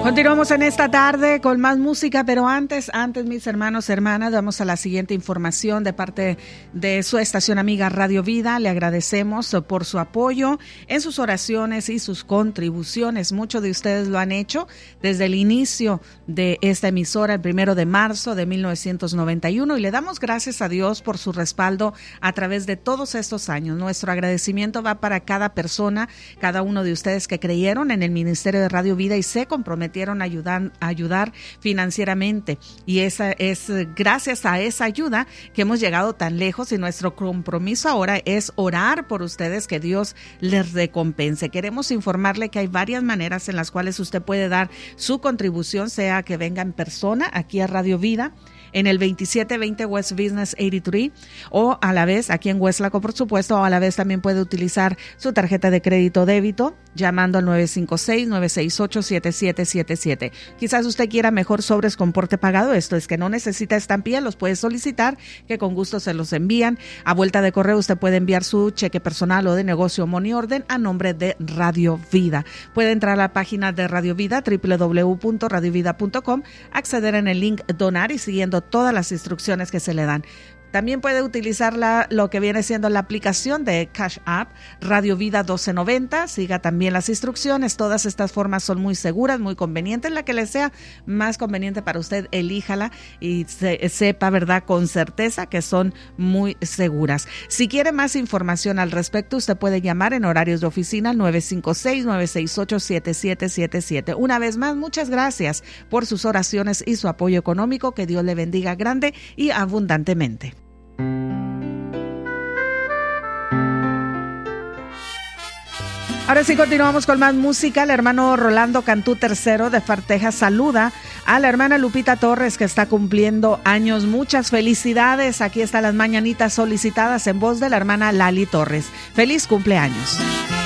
Continuamos en esta tarde con más música, pero antes, mis hermanos, hermanas, vamos a la siguiente información de parte de su estación amiga Radio Vida. Le agradecemos por su apoyo en sus oraciones y sus contribuciones. Muchos de ustedes lo han hecho desde el inicio de esta emisora, el 1 de marzo de 1991, y le damos gracias a Dios por su respaldo a través de todos estos años. Nuestro agradecimiento va para cada persona, cada uno de ustedes que creyeron en el Ministerio de Radio Vida y se comprometieron a ayudar financieramente, y esa es gracias a esa ayuda que hemos llegado tan lejos, y nuestro compromiso ahora es orar por ustedes, que Dios les recompense. Queremos informarle que hay varias maneras en las cuales usted puede dar su contribución, sea que venga en persona aquí a Radio Vida en el 2720 West Business 83, o a la vez aquí en Weslaco, por supuesto, o a la vez también puede utilizar su tarjeta de crédito débito llamando al 956-968-7777. Quizás usted quiera mejor sobres con porte pagado, esto es que no necesita estampilla, los puede solicitar, que con gusto se los envían. A vuelta de correo usted puede enviar su cheque personal o de negocio money order a nombre de Radio Vida. Puede entrar a la página de Radio Vida, www.radiovida.com, acceder en el link donar y siguiendo todas las instrucciones que se le dan. También puede utilizar lo que viene siendo la aplicación de Cash App, Radio Vida 1290. Siga también las instrucciones. Todas estas formas son muy seguras, muy convenientes. La que le sea más conveniente para usted, elíjala y sepa, ¿verdad?, con certeza que son muy seguras. Si quiere más información al respecto, usted puede llamar en horarios de oficina al 956-968-7777. Una vez más, muchas gracias por sus oraciones y su apoyo económico. Que Dios le bendiga grande y abundantemente. Ahora sí, continuamos con más música. El hermano Rolando Cantú III de Farteja saluda a la hermana Lupita Torres, que está cumpliendo años. Muchas felicidades. Aquí están las mañanitas solicitadas en voz de la hermana Lali Torres. Feliz cumpleaños.